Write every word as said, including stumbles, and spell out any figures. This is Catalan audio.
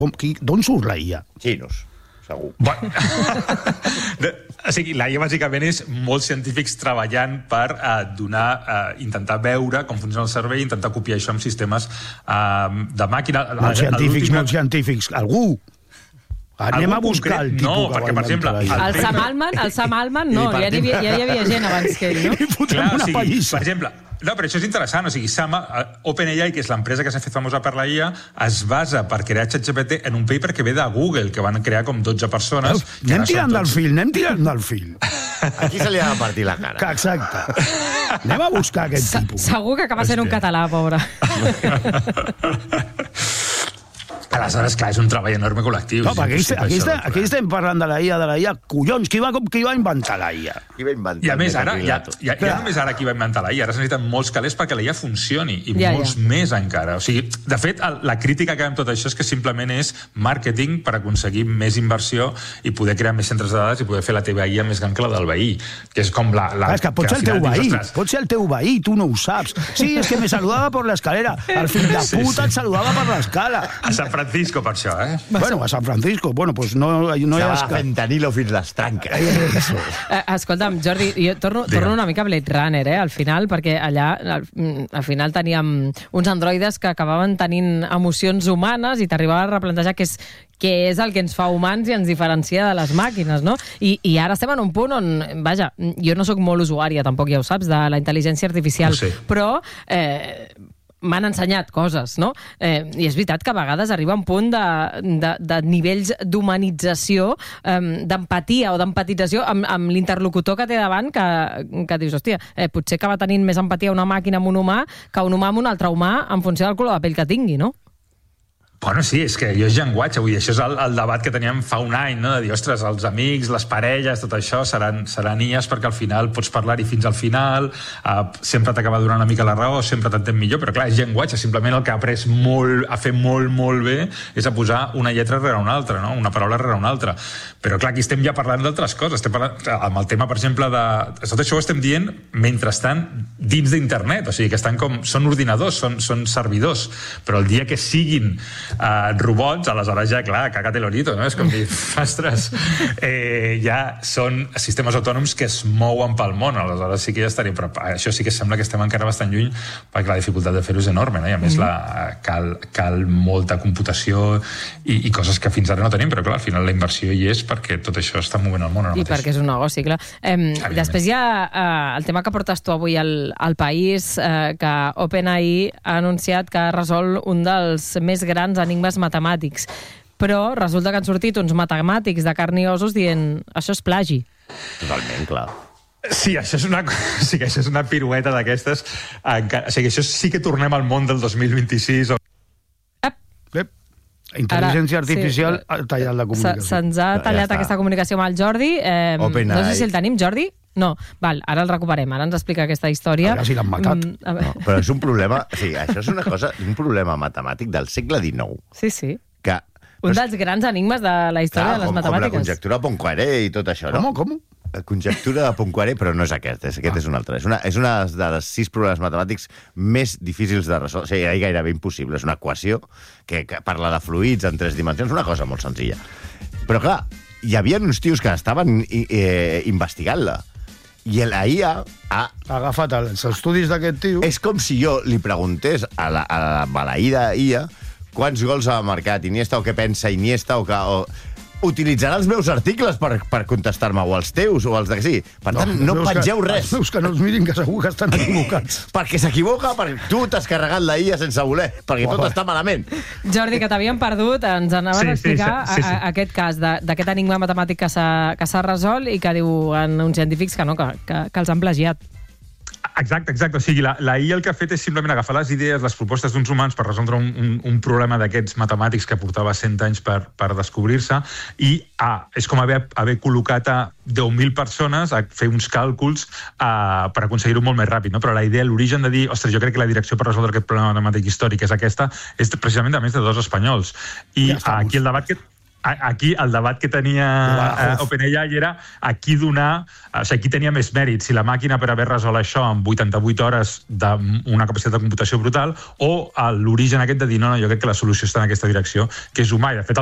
D'on surt la I A? Xinos, segur. Bueno, o sigui, la I A bàsicament és molts científics treballant per uh, donar, uh, intentar veure com funciona el cervell, intentar copiar això amb sistemes uh, de màquina. Molts científics, molts científics. Algú? Anem a buscar el tipus no, que perquè, va per exemple, inventar el Sam Altman, el Sam Altman no, ja hi, havia, ja hi havia gent abans que ell, no? I fotrem Clar, una o sigui, pallissa. per exemple, no, però això és interessant, o sigui, Sama, OpenAI, que és l'empresa que s'ha fet famosa per la I A, es basa per crear ChatGPT en un paper que ve de Google, que van crear com dotze persones. Anem tirant del fil, anem tirant del fil. Aquí se li ha de partir la cara. Que exacte. Anem a buscar aquest tipus. Segur que acaba sent un català, pobre. Aleshores, clar, és un treball enorme col·lectiu. No, perquè aquí, aquí, estem, aquí estem parlant de la I A, de la I A. Collons, qui va, qui va inventar la I A? Qui va inventar? I a més, ara, ja, ja, ja només ara qui va inventar la I A, ara es necessiten molts calés perquè la I A funcioni, i ja, molts ja. més encara. O sigui, de fet, el, la crítica que hi ha amb tot això és que simplement és màrqueting per aconseguir més inversió i poder crear més centres de dades i poder fer la teva I A més gran que la del veí, que és com la... la ah, és que pot ser el teu veí, pot ser el teu veí, tu no ho saps. Sí, és que me saludava per l'escalera, el fill de puta sí, sí. et saludava per l'escala. A San Francisco, per això, eh? Bueno, a San Francisco, bueno, pues no, no hi ha... Estava fentanilo fins les tranques. Eh, escolta'm, Jordi, jo torno, torno una mica a Blade Runner, eh, al final, perquè allà al, al final teníem uns androides que acabaven tenint emocions humanes i t'arribava a replantejar què és, què és el que ens fa humans i ens diferencia de les màquines, no? I, i ara estem en un punt on, vaja, jo no sóc molt usuària, tampoc ja ho saps, de la intel·ligència artificial, no sé. Però... Eh, m'han ensenyat coses, no? Eh, I és veritat que a vegades arriba un punt de, de, de nivells d'humanització, eh, d'empatia o d'empatització amb, amb l'interlocutor que té davant, que, que dius, hòstia, eh, potser acaba tenint més empatia una màquina amb un humà que un humà amb un altre humà en funció del color de pell que tingui, no? Bueno, sí, és que jo és llenguatge, vull dir, això és el, el debat que teníem fa un any, no? De dir, ostres, els amics, les parelles, tot això seran, seran I As perquè al final pots parlar-hi fins al final, uh, sempre t'acaba donant una mica la raó, sempre t'entén millor, però clar, és llenguatge, simplement el que ha après molt, a fer molt, molt bé és a posar una lletra rere una altra, no? Una paraula rere una altra. Però clar, aquí estem ja parlant d'altres coses, estem parlant, amb el tema, per exemple, de... Tot això ho estem dient mentre estan dins d'internet, o sigui, que estan com... Són ordinadors, són, són servidors, però el dia que siguin Uh, robots, aleshores ja, clar, cagat el orito, no? És com dir, ostres, eh, ja són sistemes autònoms que es mouen pel món, aleshores sí que ja estaria, però això sí que sembla que estem encara bastant lluny, perquè la dificultat de fer-ho és enorme, no? I a més mm. la, cal, cal molta computació i, i coses que fins ara no tenim, però clar, al final la inversió hi és perquè tot això està movent el món ara I mateix. perquè és un negoci, clar. Eh, després hi ha eh, el tema que portes tu avui al, al País, eh, que OpenAI ha anunciat que ha resolt un dels més grans enigmes matemàtics, però resulta que han sortit uns matemàtics de carn i ossos dient això és plagi. Totalment, clar. Sí, això és una, sí, això és una pirueta d'aquestes. O sigui, això sí que tornem al món del dos mil vint-i-sis. Ep. Ep. Intel·ligència Ara, artificial sí. ha tallat la comunicació. Se'ns ha tallat ja aquesta comunicació amb el Jordi. Eh, no sé si el tenim, Jordi? No, val, ara el recuperem, ara ens explica aquesta història. Ara sí l'han matat. Mm, no, però és un problema, sí, això és una cosa, un problema matemàtic del segle dinou. Sí, sí. Que, un dels grans enigmes de la història clar, de les com, matemàtiques. Com la conjectura de Poincaré i tot això, no? Com, com? La conjectura de Poincaré, però no és aquest, és, aquest ah. és un altre. És una, és una dels sis problemes matemàtics més difícils de resoldre. O sigui, és gairebé impossible. És una equació que, que parla de fluids en tres dimensions, una cosa molt senzilla. Però, clar, hi havia uns tios que estaven eh, investigant-la. I la I A ha... ha agafat els estudis d'aquest tio... És com si jo li preguntés a la, a la maleïda I A quants gols ha marcat Iniesta o què pensa Iniesta o que... O... Utilitzarà els meus articles per, per contestar-me, o els teus, o els de que sí. Per tant, no, no pengeu que, res. Els meus que no els mirin, que segur que estan equivocats. Perquè s'equivoca, perquè tu t'has carregat la I A sense voler, perquè tot està malament. Jordi, que t'havíem perdut, ens anaves sí, a explicar sí, sí, sí, sí. A, a, aquest cas d'aquest enigma matemàtic que s'ha resolt i que diuen uns científics que no, que, que, que els han plagiat. Exacte, exacte. O sigui, la, la I A el que ha fet és simplement agafar les idees, les propostes d'uns humans per resoldre un, un, un problema d'aquests matemàtics que portava cent anys per, per descobrir-se i ah, és com haver, haver col·locat a deu mil persones a fer uns càlculs ah, per aconseguir-ho molt més ràpid, no? Però la idea, l'origen de dir, ostres, jo crec que la direcció per resoldre aquest problema matemàtic històric és aquesta, és precisament de més de dos espanyols. I ja aquí el debat que... aquí el debat que tenia uh, OpenAI era a qui donar, o sigui, qui tenia més mèrit, si la màquina per haver resolt això en vuitanta-vuit hores d'una capacitat de computació brutal o l'origen aquest de dir no, no, jo crec que la solució està en aquesta direcció, que és humà. I de fet